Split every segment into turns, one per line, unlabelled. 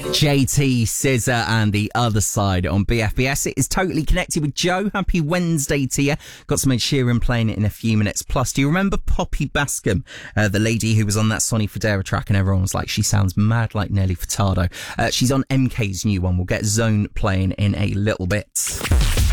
JT, Scissor and The Other Side on BFBS. It is Totally Connected with Joe. Happy Wednesday to you. Got some Ed Sheeran playing it in a few minutes. Plus, do you remember Poppy Bascom, the lady who was on that Sonny Fodera track and everyone was like, she sounds mad like Nelly Furtado. She's on MK's new one. We'll get Zone playing in a little bit.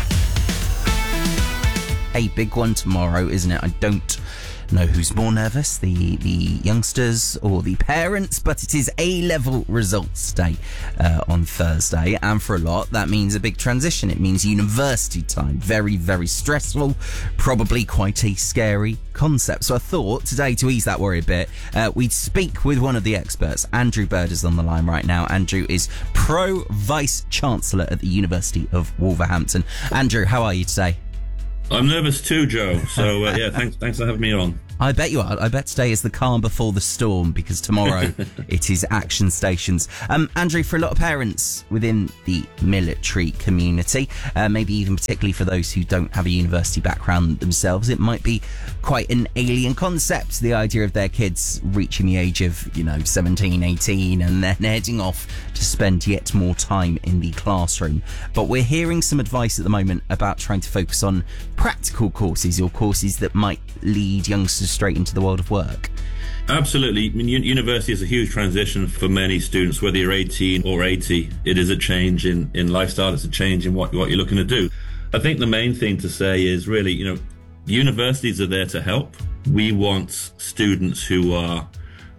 A big one tomorrow, isn't it? I don't know who's more nervous, the youngsters or the parents, but it is A-level results day on Thursday, and for a lot that means a big transition. It means university time. Very, very stressful, probably quite a scary concept. So I thought today, to ease that worry a bit, we'd speak with one of the experts. Andrew Bird is on the line right now. Andrew is Pro Vice Chancellor at the University of Wolverhampton. Andrew, how are you today?
I'm nervous too, Joe. So, thanks for having me on.
I bet you are. I bet today is the calm before the storm, because tomorrow it is action stations. Andrew, for a lot of parents within the military community, maybe even particularly for those who don't have a university background themselves, it might be quite an alien concept, the idea of their kids reaching the age of, 17, 18, and then heading off to spend yet more time in the classroom. But we're hearing some advice at the moment about trying to focus on practical courses, or courses that might lead youngsters straight into the world of work.
Absolutely. I mean, university is a huge transition for many students, whether you're 18 or 80. It is a change in lifestyle. It's a change in what you're looking to do. I think the main thing to say is really, universities are there to help. We want students who are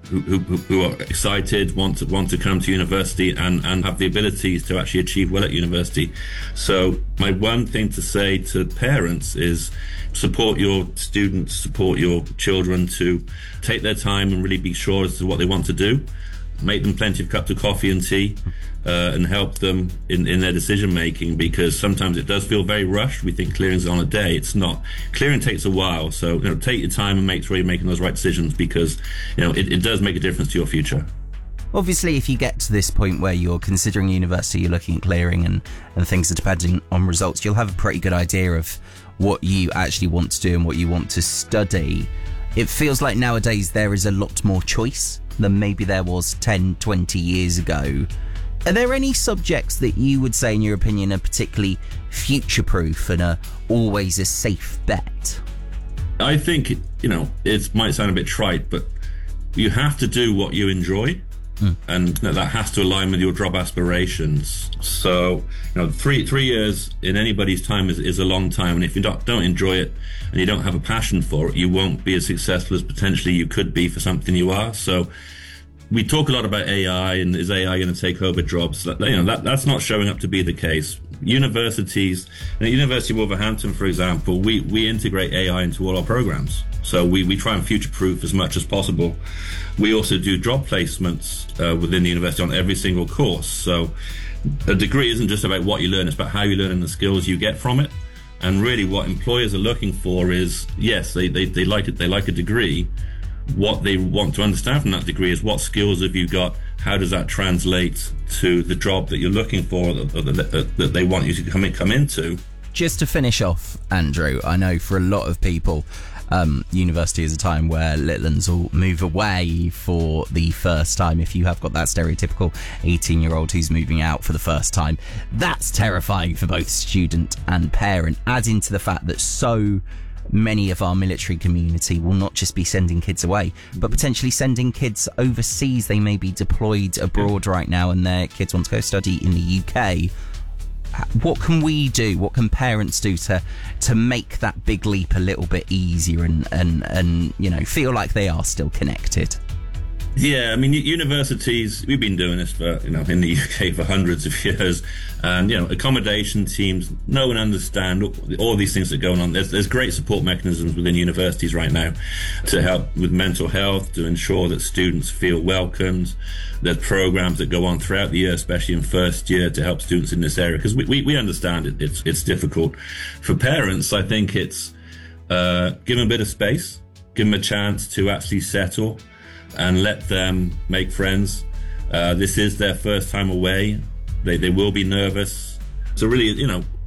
excited, want to come to university and have the abilities to actually achieve well at university. So my one thing to say to parents is support your students, support your children to take their time and really be sure as to what they want to do. Make them plenty of cups of coffee and tea, and help them in their decision making, because sometimes it does feel very rushed. We think clearing's on a day. It's not. Clearing takes a while, so take your time and make sure you're making those right decisions, because it does make a difference to your future.
Obviously, if you get to this point where you're considering university, you're looking at clearing and things are depending on results, you'll have a pretty good idea of what you actually want to do and what you want to study. It feels like nowadays there is a lot more choice than maybe there was 10, 20 years ago. Are there any subjects that you would say, in your opinion, are particularly future-proof and are always a safe bet?
I think, it might sound a bit trite, but you have to do what you enjoy. And that has to align with your job aspirations. So, 3 years in anybody's time is a long time. And if you don't enjoy it and you don't have a passion for it, you won't be as successful as potentially you could be for something you are. So we talk a lot about AI and is AI going to take over jobs? That's not showing up to be the case. Universities, at University of Wolverhampton, for example, we integrate AI into all our programs. So we try and future-proof as much as possible. We also do job placements within the university on every single course. So a degree isn't just about what you learn, it's about how you learn and the skills you get from it. And really what employers are looking for is, yes, they like it, they like a degree. What they want to understand from that degree is what skills have you got, how does that translate to the job that you're looking for, or that they want you to come into.
Just to finish off, Andrew, I know for a lot of people, university is a time where little ones will move away for the first time. If you have got that stereotypical 18-year-old who's moving out for the first time, that's terrifying for both student and parent. Add into the fact that so many of our military community will not just be sending kids away, but potentially sending kids overseas. They may be deployed abroad right now and their kids want to go study in the UK. What can we do? What can parents do to make that big leap a little bit easier and feel like they are still connected?
Yeah, I mean, universities, we've been doing this for, in the UK for hundreds of years. And, accommodation teams know and understand all these things that are going on. There's great support mechanisms within universities right now to help with mental health, to ensure that students feel welcomed. There's programs that go on throughout the year, especially in first year, to help students in this area. Because we understand it's difficult. For parents, I think it's give them a bit of space, give them a chance to actually settle and let them make friends. This is their first time away. They will be nervous. So really,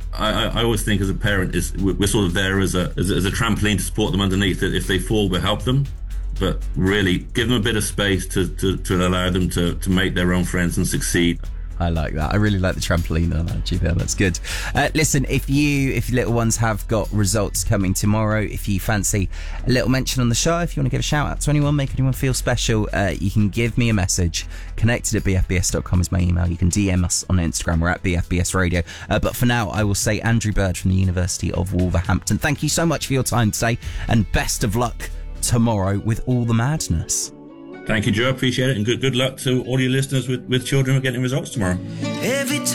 I always think as a parent we're sort of there as a trampoline to support them underneath it. If they fall, we'll help them. But really, give them a bit of space to allow them to make their own friends and succeed.
I like that. I really like the trampoline analogy there. That's good. Listen, if your little ones have got results coming tomorrow, if you fancy a little mention on the show, if you want to give a shout out to anyone, make anyone feel special, you can give me a message. connected@bfbs.com is my email. You can DM us on Instagram. We're at BFBS Radio. But for now, I will say Andrew Bird from the University of Wolverhampton. Thank you so much for your time today, and best of luck tomorrow with all the madness.
Thank you, Joe. Appreciate it. And good luck to all your listeners with children who are getting results tomorrow.